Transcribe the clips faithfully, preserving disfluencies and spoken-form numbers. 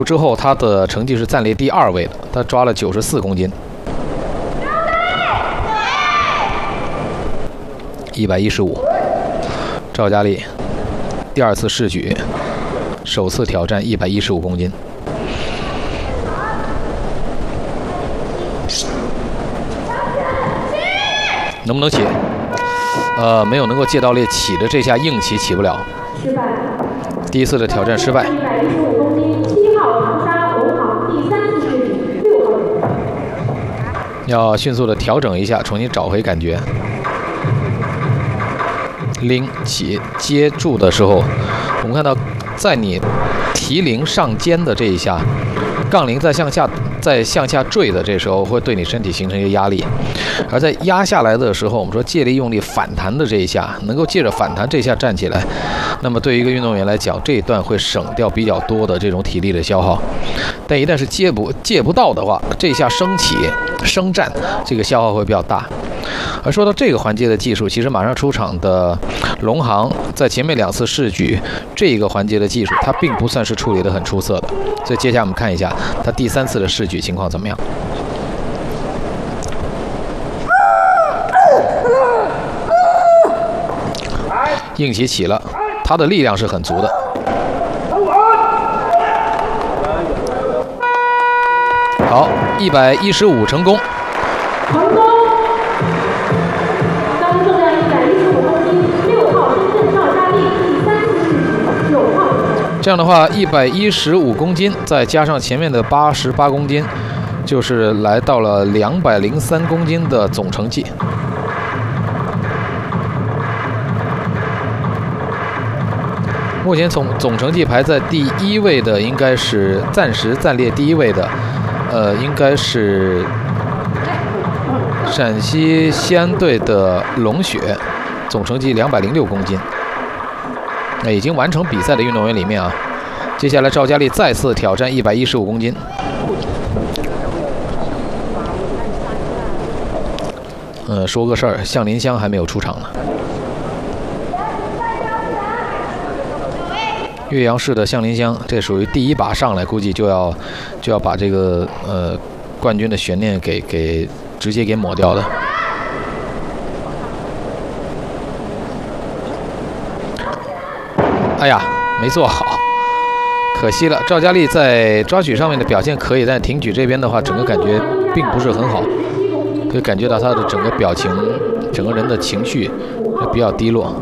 之后，他的成绩是暂列第二位的，他抓了九十四公斤，一百一十五。赵佳丽第二次试举，首次挑战一百一十五公斤。能不能起？呃，没有能够借到列起的这下硬起起不了。 失败。 第一次的挑战失败。 一百一十五公斤，七号长沙红行第三次试举，六号人。 要迅速的调整一下，重新找回感觉。拎起接住的时候，我们看到，在你提铃上肩的这一下，杠铃在向下在向下坠的这时候，会对你身体形成一个压力。而在压下来的时候，我们说借力用力反弹的这一下，能够借着反弹这一下站起来，那么对于一个运动员来讲，这一段会省掉比较多的这种体力的消耗。但一旦是借不借不到的话，这一下升起升站，这个消耗会比较大。而说到这个环节的技术，其实马上出场的龙航在前面两次试举这个环节的技术，他并不算是处理得很出色的。所以接下来我们看一下他第三次的试举情况怎么样。硬起起了，他的力量是很足的。好，一百一十五成功。 成功。当重量一百一十五公斤，六号深圳赵佳丽第三次试举，九号。 这样的话，一百一十五公斤再加上前面的八十八公斤，就是来到了两百零三公斤的总成绩。目前从总成绩排在第一位的，应该是暂时暂列第一位的，呃，应该是陕西西安队的龙雪，总成绩两百零六公斤。那已经完成比赛的运动员里面啊，接下来赵佳丽再次挑战一百一十五公斤。呃，说个事儿，向林香还没有出场呢。岳阳市的向林香，这属于第一把上来，估计就要就要把这个呃冠军的悬念给给直接给抹掉的。哎呀，没做好，可惜了。赵佳丽在抓举上面的表现可以，但挺举这边的话，整个感觉并不是很好，可以感觉到她的整个表情、整个人的情绪比较低落。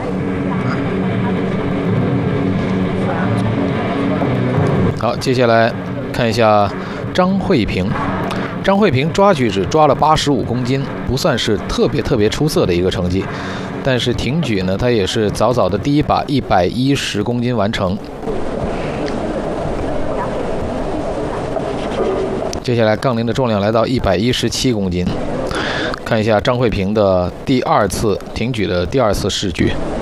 好，接下来看一下张慧萍。张慧萍抓举只抓了八十五公斤，不算是特别特别出色的一个成绩。但是挺举呢，她也是早早的第一把一百一十公斤完成。接下来杠铃的重量来到一百一十七公斤。看一下张慧萍的第二次挺举的第二次试举。